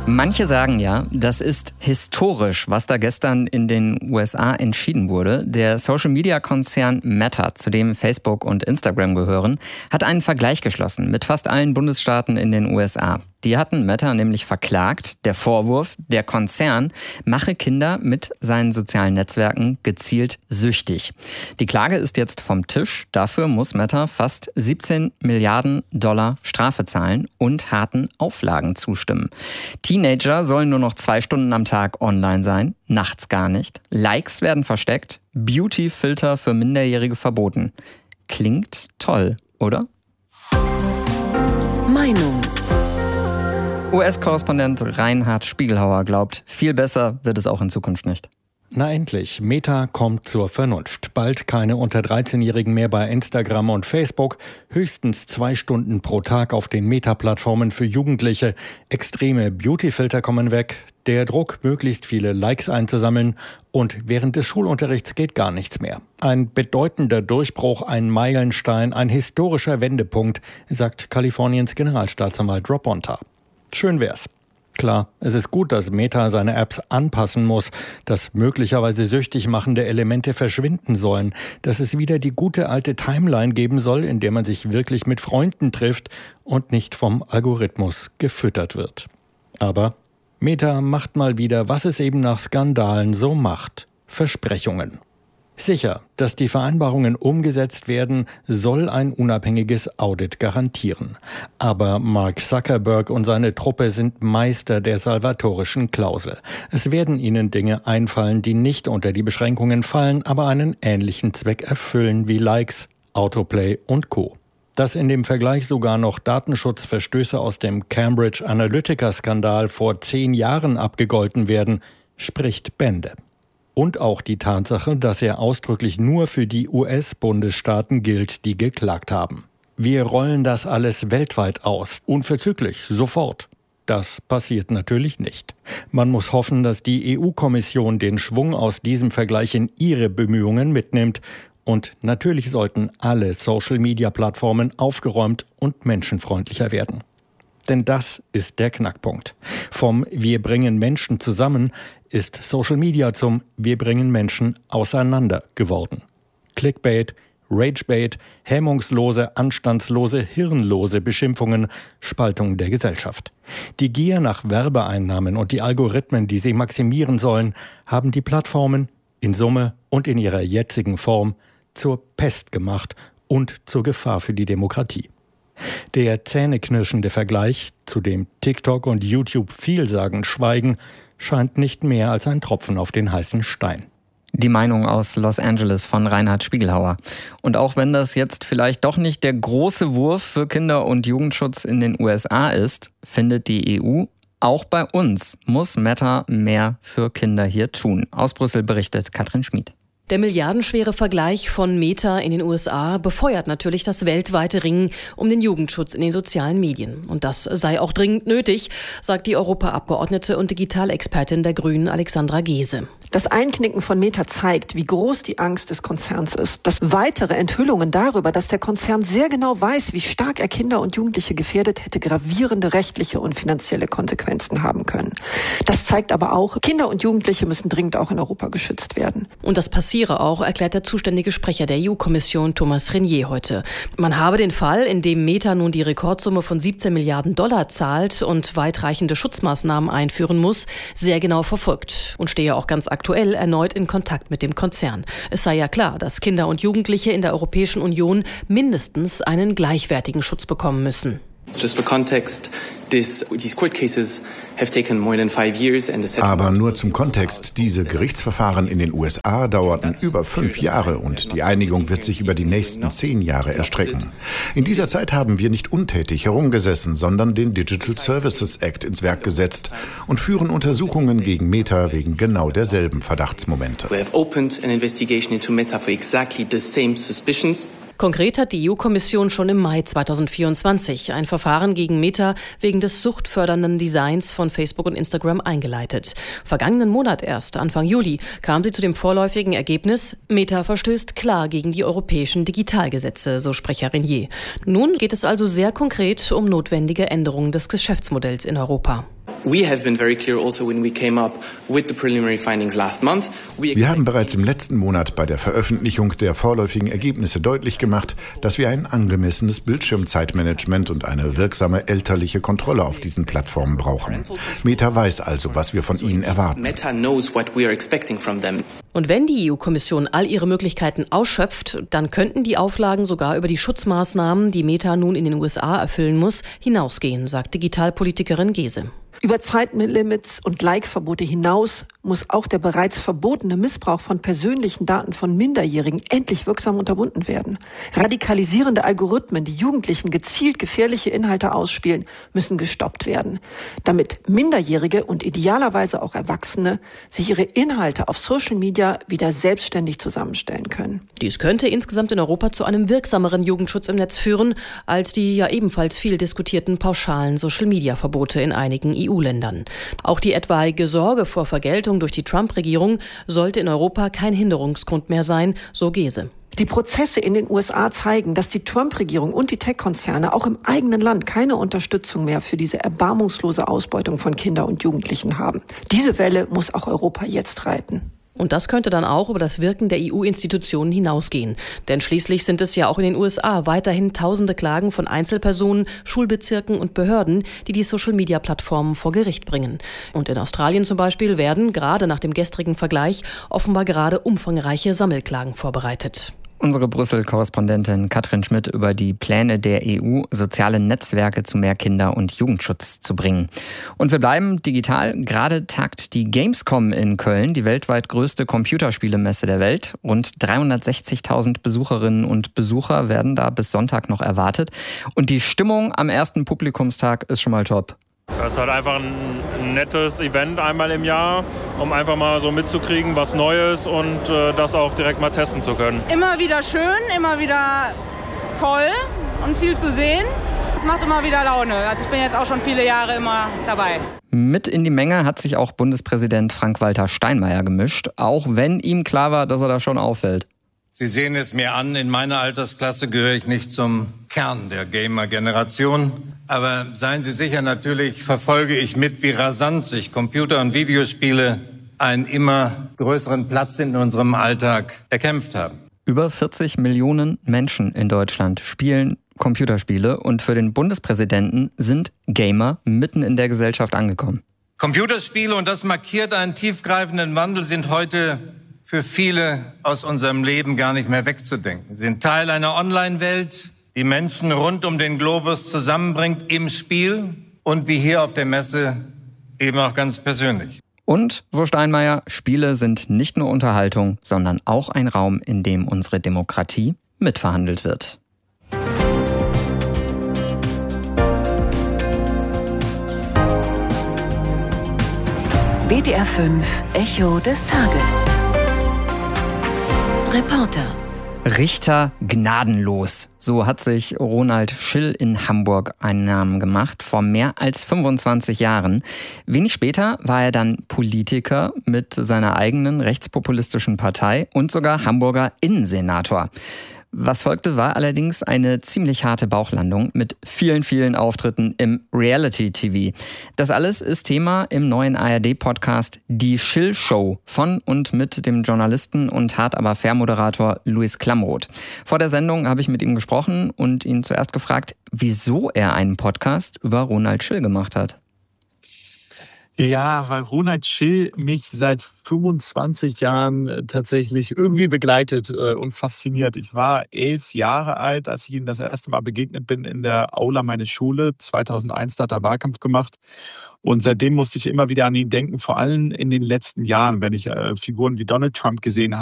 Manche sagen ja, das ist historisch, was da gestern in den USA entschieden wurde. Der Social-Media-Konzern Meta, zu dem Facebook und Instagram gehören, hat einen Vergleich geschlossen mit fast allen Bundesstaaten in den USA. Die hatten Meta nämlich verklagt. Der Vorwurf, der Konzern mache Kinder mit seinen sozialen Netzwerken gezielt süchtig. Die Klage ist jetzt vom Tisch. Dafür muss Meta fast 17 Milliarden $ Strafe zahlen und harten Auflagen zustimmen. Teenager sollen nur noch 2 Stunden am Tag online sein, nachts gar nicht. Likes werden versteckt, Beauty-Filter für Minderjährige verboten. Klingt toll, oder? Meinung. US-Korrespondent Reinhard Spiegelhauer glaubt, viel besser wird es auch in Zukunft nicht. Na endlich, Meta kommt zur Vernunft. Bald keine unter 13-Jährigen mehr bei Instagram und Facebook. Höchstens 2 Stunden pro Tag auf den Meta-Plattformen für Jugendliche. Extreme Beauty-Filter kommen weg. Der Druck, möglichst viele Likes einzusammeln. Und während des Schulunterrichts geht gar nichts mehr. Ein bedeutender Durchbruch, ein Meilenstein, ein historischer Wendepunkt, sagt Kaliforniens Generalstaatsanwalt Rob Bonta. Schön wär's. Klar, es ist gut, dass Meta seine Apps anpassen muss, dass möglicherweise süchtig machende Elemente verschwinden sollen, dass es wieder die gute alte Timeline geben soll, in der man sich wirklich mit Freunden trifft und nicht vom Algorithmus gefüttert wird. Aber Meta macht mal wieder, was es eben nach Skandalen so macht: Versprechungen. Sicher, dass die Vereinbarungen umgesetzt werden, soll ein unabhängiges Audit garantieren. Aber Mark Zuckerberg und seine Truppe sind Meister der salvatorischen Klausel. Es werden ihnen Dinge einfallen, die nicht unter die Beschränkungen fallen, aber einen ähnlichen Zweck erfüllen wie Likes, Autoplay und Co. Dass in dem Vergleich sogar noch Datenschutzverstöße aus dem Cambridge Analytica-Skandal vor 10 Jahren abgegolten werden, spricht Bände. Und auch die Tatsache, dass er ausdrücklich nur für die US-Bundesstaaten gilt, die geklagt haben. Wir rollen das alles weltweit aus, unverzüglich, sofort. Das passiert natürlich nicht. Man muss hoffen, dass die EU-Kommission den Schwung aus diesem Vergleich in ihre Bemühungen mitnimmt. Und natürlich sollten alle Social-Media-Plattformen aufgeräumt und menschenfreundlicher werden. Denn das ist der Knackpunkt. Vom Wir bringen Menschen zusammen ist Social Media zum Wir bringen Menschen auseinander geworden. Clickbait, Ragebait, hemmungslose, anstandslose, hirnlose Beschimpfungen, Spaltung der Gesellschaft. Die Gier nach Werbeeinnahmen und die Algorithmen, die sie maximieren sollen, haben die Plattformen in Summe und in ihrer jetzigen Form zur Pest gemacht und zur Gefahr für die Demokratie. Der zähneknirschende Vergleich, zu dem TikTok und YouTube vielsagend schweigen, scheint nicht mehr als ein Tropfen auf den heißen Stein. Die Meinung aus Los Angeles von Reinhard Spiegelhauer. Und auch wenn das jetzt vielleicht doch nicht der große Wurf für Kinder- und Jugendschutz in den USA ist, findet die EU, auch bei uns muss Meta mehr für Kinder hier tun. Aus Brüssel berichtet Katrin Schmid. Der milliardenschwere Vergleich von Meta in den USA befeuert natürlich das weltweite Ringen um den Jugendschutz in den sozialen Medien. Und das sei auch dringend nötig, sagt die Europaabgeordnete und Digitalexpertin der Grünen Alexandra Gese. Das Einknicken von Meta zeigt, wie groß die Angst des Konzerns ist. Dass weitere Enthüllungen darüber, dass der Konzern sehr genau weiß, wie stark er Kinder und Jugendliche gefährdet, hätte gravierende rechtliche und finanzielle Konsequenzen haben können. Das zeigt aber auch, Kinder und Jugendliche müssen dringend auch in Europa geschützt werden. Und das passiere auch, erklärt der zuständige Sprecher der EU-Kommission Thomas Renier heute. Man habe den Fall, in dem Meta nun die Rekordsumme von 17 Milliarden $ zahlt und weitreichende Schutzmaßnahmen einführen muss, sehr genau verfolgt und stehe auch ganz aktuell erneut in Kontakt mit dem Konzern. Es sei ja klar, dass Kinder und Jugendliche in der Europäischen Union mindestens einen gleichwertigen Schutz bekommen müssen. Just for context, these court cases have taken more than 5 years and the settlement. Aber nur zum Kontext, diese Gerichtsverfahren in den USA dauerten über 5 Jahre und die Einigung wird sich über die nächsten 10 Jahre erstrecken. In dieser Zeit haben wir nicht untätig herumgesessen, sondern den Digital Services Act ins Werk gesetzt und führen Untersuchungen gegen Meta wegen genau derselben Verdachtsmomente. We have opened an investigation into Meta for exactly the same suspicions. Konkret hat die EU-Kommission schon im Mai 2024 ein Verfahren gegen Meta wegen des suchtfördernden Designs von Facebook und Instagram eingeleitet. Vergangenen Monat erst, Anfang Juli, kam sie zu dem vorläufigen Ergebnis, Meta verstößt klar gegen die europäischen Digitalgesetze, so Sprecher Renier. Nun geht es also sehr konkret um notwendige Änderungen des Geschäftsmodells in Europa. We have been very clear also when we came up with the preliminary findings last month. Wir haben bereits im letzten Monat bei der Veröffentlichung der vorläufigen Ergebnisse deutlich gemacht, dass wir ein angemessenes Bildschirmzeitmanagement und eine wirksame elterliche Kontrolle auf diesen Plattformen brauchen. Meta weiß also, was wir von ihnen erwarten. Meta knows what we are expecting from them. Und wenn die EU-Kommission all ihre Möglichkeiten ausschöpft, dann könnten die Auflagen sogar über die Schutzmaßnahmen, die Meta nun in den USA erfüllen muss, hinausgehen, sagt Digitalpolitikerin Gese. Über Zeitlimits und Like-Verbote hinaus muss auch der bereits verbotene Missbrauch von persönlichen Daten von Minderjährigen endlich wirksam unterbunden werden. Radikalisierende Algorithmen, die Jugendlichen gezielt gefährliche Inhalte ausspielen, müssen gestoppt werden, damit Minderjährige und idealerweise auch Erwachsene sich ihre Inhalte auf Social Media wieder selbstständig zusammenstellen können. Dies könnte insgesamt in Europa zu einem wirksameren Jugendschutz im Netz führen, als die ja ebenfalls viel diskutierten pauschalen Social-Media-Verbote in einigen EU-Ländern. Auch die etwaige Sorge vor Vergeltung durch die Trump-Regierung sollte in Europa kein Hinderungsgrund mehr sein, so Gese. Die Prozesse in den USA zeigen, dass die Trump-Regierung und die Tech-Konzerne auch im eigenen Land keine Unterstützung mehr für diese erbarmungslose Ausbeutung von Kindern und Jugendlichen haben. Diese Welle muss auch Europa jetzt reiten. Und das könnte dann auch über das Wirken der EU-Institutionen hinausgehen. Denn schließlich sind es ja auch in den USA weiterhin tausende Klagen von Einzelpersonen, Schulbezirken und Behörden, die die Social-Media-Plattformen vor Gericht bringen. Und in Australien zum Beispiel werden, gerade nach dem gestrigen Vergleich, offenbar gerade umfangreiche Sammelklagen vorbereitet. Unsere Brüssel-Korrespondentin Katrin Schmidt über die Pläne der EU, soziale Netzwerke zu mehr Kinder- und Jugendschutz zu bringen. Und wir bleiben digital. Gerade tagt die Gamescom in Köln, die weltweit größte Computerspielemesse der Welt. Rund 360.000 Besucherinnen und Besucher werden da bis Sonntag noch erwartet. Und die Stimmung am ersten Publikumstag ist schon mal top. Das ist halt einfach ein nettes Event einmal im Jahr, um einfach mal so mitzukriegen, was Neues und das auch direkt mal testen zu können. Immer wieder schön, immer wieder voll und viel zu sehen. Es macht immer wieder Laune. Also ich bin jetzt auch schon viele Jahre immer dabei. Mit in die Menge hat sich auch Bundespräsident Frank-Walter Steinmeier gemischt, auch wenn ihm klar war, dass er da schon auffällt. Sie sehen es mir an, in meiner Altersklasse gehöre ich nicht zum Kern der Gamer-Generation. Aber seien Sie sicher, natürlich verfolge ich mit, wie rasant sich Computer- und Videospiele einen immer größeren Platz in unserem Alltag erkämpft haben. Über 40 Millionen Menschen in Deutschland spielen Computerspiele und für den Bundespräsidenten sind Gamer mitten in der Gesellschaft angekommen. Computerspiele, und das markiert einen tiefgreifenden Wandel, sind heute für viele aus unserem Leben gar nicht mehr wegzudenken. Sie sind Teil einer Online-Welt, die Menschen rund um den Globus zusammenbringt im Spiel und wie hier auf der Messe eben auch ganz persönlich. Und, so Steinmeier, Spiele sind nicht nur Unterhaltung, sondern auch ein Raum, in dem unsere Demokratie mitverhandelt wird. WDR 5 Echo des Tages. Reporter. Richter gnadenlos. So hat sich Ronald Schill in Hamburg einen Namen gemacht, vor mehr als 25 Jahren. Wenig später war er dann Politiker mit seiner eigenen rechtspopulistischen Partei und sogar Hamburger Innensenator. Was folgte, war allerdings eine ziemlich harte Bauchlandung mit vielen, vielen Auftritten im Reality-TV. Das alles ist Thema im neuen ARD-Podcast Die Schill-Show von und mit dem Journalisten und hart aber fair Moderator Luis Klamroth. Vor der Sendung habe ich mit ihm gesprochen und ihn zuerst gefragt, wieso er einen Podcast über Ronald Schill gemacht hat. Ja, weil Ronald Schill mich seit 25 Jahren tatsächlich irgendwie begleitet und fasziniert. Ich war 11 Jahre alt, als ich ihm das erste Mal begegnet bin in der Aula meiner Schule. 2001 hat er Wahlkampf gemacht. Und seitdem musste ich immer wieder an ihn denken, vor allem in den letzten Jahren, wenn ich Figuren wie Donald Trump gesehen